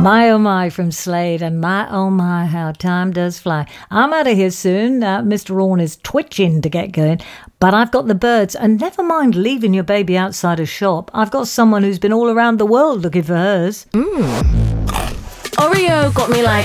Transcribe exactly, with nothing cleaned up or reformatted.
My oh my from Slade, and my oh my how time does fly. I'm out of here soon. Uh, Mister Orne is twitching to get going, but I've got the birds, and never mind leaving your baby outside a shop. I've got someone who's been all around the world looking for hers. Mm. Oreo got me like